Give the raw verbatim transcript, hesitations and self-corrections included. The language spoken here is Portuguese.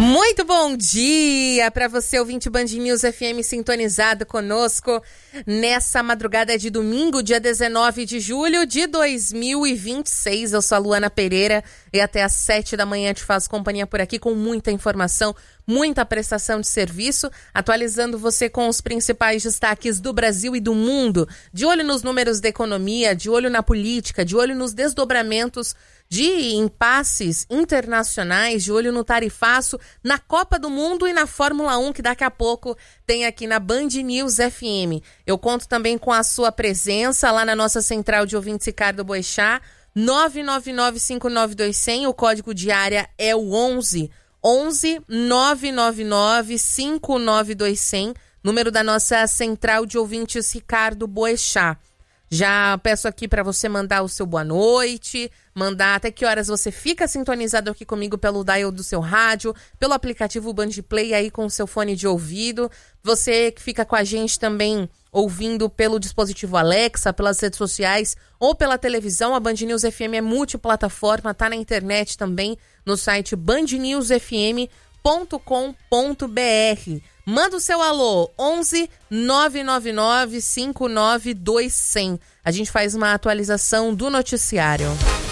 Muito bom dia para você, ouvinte Band News F M, sintonizado conosco nessa madrugada de domingo, dia dezenove de julho de dois mil e vinte e seis. Eu sou a Luana Pereira e até às sete da manhã te faço companhia por aqui com muita informação, muita prestação de serviço, atualizando você com os principais destaques do Brasil e do mundo, de olho nos números da economia, de olho na política, de olho nos desdobramentos de impasses internacionais, de olho no tarifaço, na Copa do Mundo e na Fórmula um, que daqui a pouco tem aqui na Band News F M. Eu conto também com a sua presença lá na nossa central de ouvintes Ricardo Boechat, nove nove nove cinco nove dois zero zero, o código de área é o onze, onze nove nove nove cinco nove dois zero zero, número da nossa central de ouvintes Ricardo Boechat. Já peço aqui para você mandar o seu boa noite, mandar até que horas você fica sintonizado aqui comigo pelo dial do seu rádio, pelo aplicativo Band Play aí com o seu fone de ouvido. Você que fica com a gente também ouvindo pelo dispositivo Alexa, pelas redes sociais ou pela televisão. A Band News F M é multiplataforma, tá na internet também, no site band news f m ponto com ponto b r. Manda o seu alô, onze nove nove nove cinco nove dois zero zero. A gente faz uma atualização do noticiário.